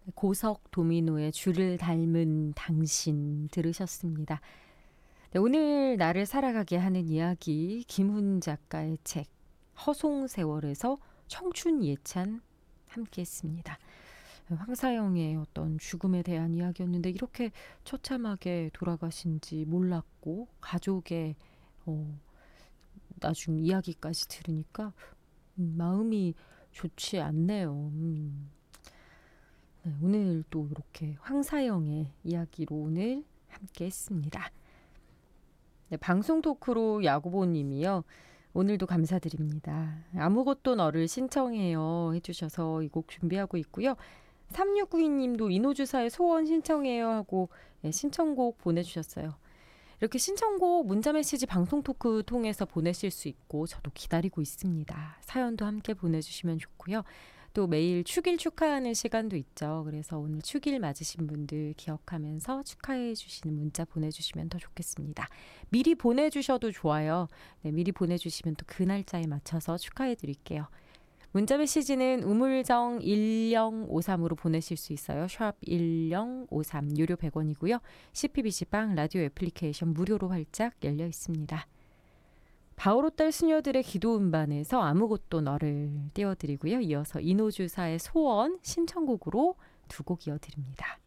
고석 도미노의 줄을 닮은 당신 들으셨습니다. 네, 오늘 나를 살아가게 하는 이야기 김훈 작가의 책 허송세월에서 청춘 예찬 함께 했습니다. 황사영의 어떤 죽음에 대한 이야기였는데 이렇게 처참하게 돌아가신지 몰랐고 가족의 나중 이야기까지 들으니까 마음이 좋지 않네요. 네, 오늘 또 이렇게 황사영의 이야기로 오늘 함께 했습니다. 네, 방송 토크로 야구보님이요. 오늘도 감사드립니다. 아무것도 너를 신청해요 해주셔서 이 곡 준비하고 있고요. 3692님도 이노주사의 소원 신청해요 하고 신청곡 보내주셨어요. 이렇게 신청곡 문자메시지 방송 토크 통해서 보내실 수 있고 저도 기다리고 있습니다. 사연도 함께 보내주시면 좋고요. 또 매일 축일 축하하는 시간도 있죠. 그래서 오늘 축일 맞으신 분들 기억하면서 축하해 주시는 문자 보내주시면 더 좋겠습니다. 미리 보내주셔도 좋아요. 네, 미리 보내주시면 또 그 날짜에 맞춰서 축하해 드릴게요. 문자 메시지는 우물정 1053으로 보내실 수 있어요. 샵 1053 유료 100원이고요. CPBC빵 라디오 애플리케이션 무료로 활짝 열려 있습니다. 바오로딸 수녀들의 기도 음반에서 아무것도 너를 띄워드리고요. 이어서 이노주사의 소원 신청곡으로 두 곡 이어드립니다.